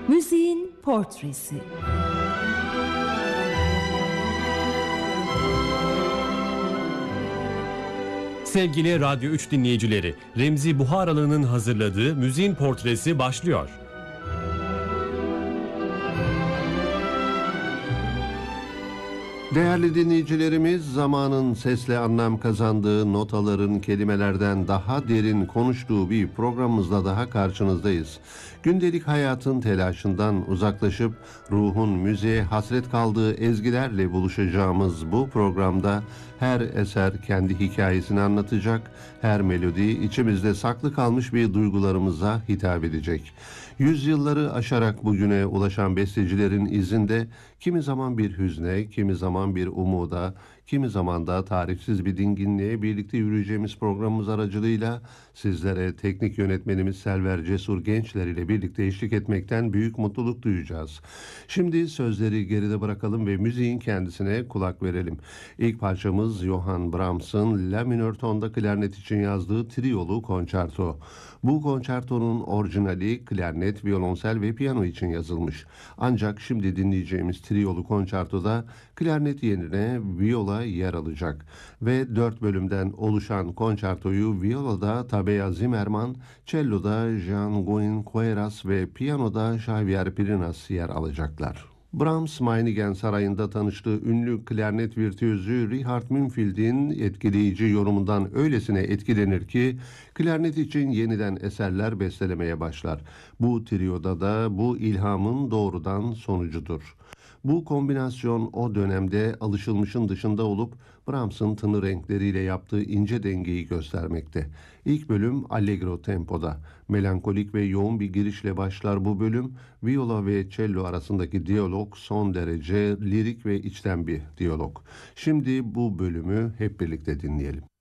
Müziğin portresi. Sevgili Radyo 3 dinleyicileri, Remzi Buharalı'nın hazırladığı Müziğin Portresi başlıyor. Değerli dinleyicilerimiz, zamanın sesle anlam kazandığı, notaların kelimelerden daha derin konuştuğu bir programımızla daha karşınızdayız. Gündelik hayatın telaşından uzaklaşıp ruhun müziğe hasret kaldığı ezgilerle buluşacağımız bu programda her eser kendi hikayesini anlatacak, her melodi içimizde saklı kalmış bir duygularımıza hitap edecek. Yüzyılları aşarak bugüne ulaşan bestecilerin izinde kimi zaman bir hüzne, kimi zaman bir umuda, kimi zaman da tarifsiz bir dinginliğe birlikte yürüyeceğimiz programımız aracılığıyla sizlere teknik yönetmenimiz Selver Cesur Gençler ile birlikte eşlik etmekten büyük mutluluk duyacağız. Şimdi sözleri geride bırakalım ve müziğin kendisine kulak verelim. İlk parçamız Johann Brahms'ın La minör tonda klarnet için yazdığı triyolu konçerto. Bu konçertonun orijinali klarnet, violonsel ve piyano için yazılmış. Ancak şimdi dinleyeceğimiz triyolu konçertoda klarnet yerine viola yer alacak. Ve 4 bölümden oluşan konçertoyu violada Tabea Zimmerman, celloda Jean-Gouin Queyras ve piyanoda Javier Pirinas yer alacaklar. Brahms, Meiningen Sarayı'nda tanıştığı ünlü klarnet virtüözü Richard Münfield'in etkileyici yorumundan öylesine etkilenir ki klarnet için yeniden eserler bestelemeye başlar. Bu triyoda da bu ilhamın doğrudan sonucudur. Bu kombinasyon o dönemde alışılmışın dışında olup Brahms'ın tını renkleriyle yaptığı ince dengeyi göstermekte. İlk bölüm allegro tempoda. Melankolik ve yoğun bir girişle başlar bu bölüm. Viola ve cello arasındaki diyalog son derece lirik ve içten bir diyalog. Şimdi bu bölümü hep birlikte dinleyelim.